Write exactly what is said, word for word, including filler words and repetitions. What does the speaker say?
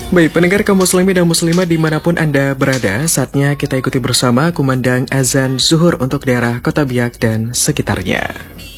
Baik, pendengar kaum muslimin dan muslimah dimanapun Anda berada, saatnya kita ikuti bersama kumandang azan zuhur untuk daerah Kota Biak dan sekitarnya.